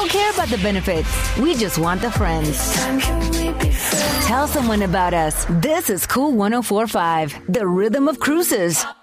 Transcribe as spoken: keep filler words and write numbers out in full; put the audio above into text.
don't care about the benefits. We just want the friends. Tell someone about us. This is Cool one oh four point five, the rhythm of cruises.